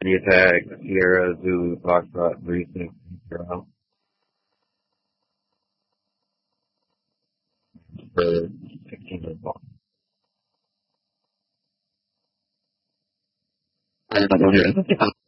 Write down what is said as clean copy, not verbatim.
you tag Sierra Zulu Foxtrot 360 for 16 ball. I don't hear it.